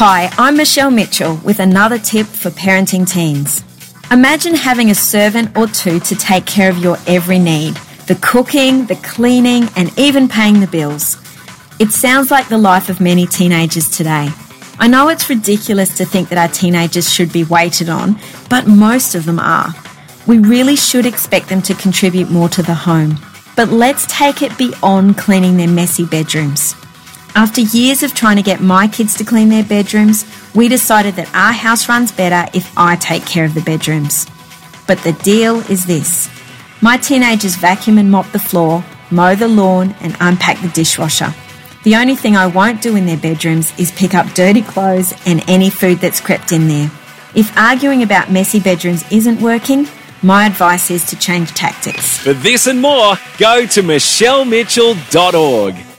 Hi, I'm Michelle Mitchell with another tip for parenting teens. Imagine having a servant or two to take care of your every need, the cooking, the cleaning, and even paying the bills. It sounds like the life of many teenagers today. I know it's ridiculous to think that our teenagers should be waited on, but most of them are. We really should expect them to contribute more to the home. But let's take it beyond cleaning their messy bedrooms. After years of trying to get my kids to clean their bedrooms, we decided that our house runs better if I take care of the bedrooms. But the deal is this. My teenagers vacuum and mop the floor, mow the lawn, and unpack the dishwasher. The only thing I won't do in their bedrooms is pick up dirty clothes and any food that's crept in there. If arguing about messy bedrooms isn't working, my advice is to change tactics. For this and more, go to michellemitchell.org.